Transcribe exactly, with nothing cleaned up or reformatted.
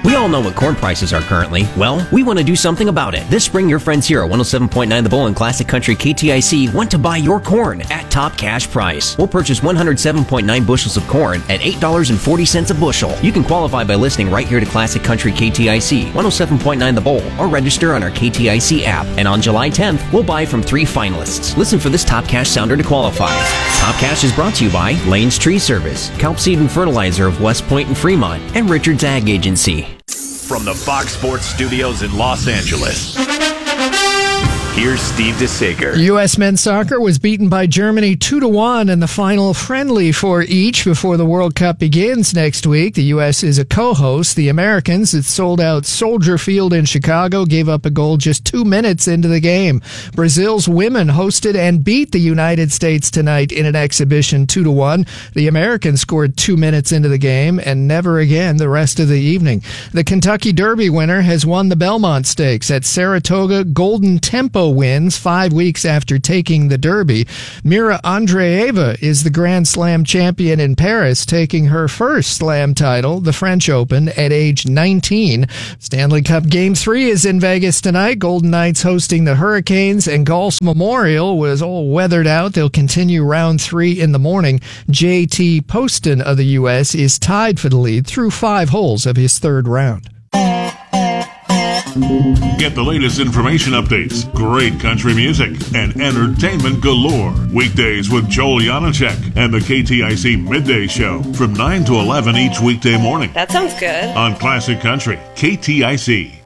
We all know what corn prices are currently. Well, we want to do something about it. This spring, your friends here at one oh seven point nine The Bull and Classic Country K T I C want to buy your corn at top cash price. We'll purchase one hundred seven point nine bushels of corn at eight dollars and forty cents a bushel. You can qualify by listening right here to Classic Country K T I C, one oh seven point nine The Bull, or register on our K T I C app. And on July tenth, we'll buy from three finalists. Listen for this Top Cash sounder to qualify. Top Cash is brought to you by Lane's Tree Service, Kelp Seed and Fertilizer of West Point and Fremont, and Richard's Ag Agency. From the Fox Sports Studios in Los Angeles, here's Steve DeSager. U S men's soccer was beaten by Germany two to one in the final friendly for each before the World Cup begins next week. The U S is a co-host. The Americans, it sold out Soldier Field in Chicago, gave up a goal just two minutes into the game. Brazil's women hosted and beat the United States tonight in an exhibition two to one. The Americans scored two minutes into the game and never again the rest of the evening. The Kentucky Derby winner has won the Belmont Stakes at Saratoga. Golden Tempo wins five weeks after taking the Derby. Mira Andreeva is the Grand Slam champion in Paris, taking her first Slam title, the French Open, at age nineteen. Stanley Cup Game three is in Vegas tonight. Golden Knights hosting the Hurricanes, and Golf's Memorial was all weathered out. They'll continue round three in the morning. J T Poston of the U S is tied for the lead through five holes of his third round. Get the latest information updates, great country music, and entertainment galore. Weekdays with Joel Janacek and the K T I C Midday Show from nine to eleven each weekday morning. That sounds good. On Classic Country, K T I C.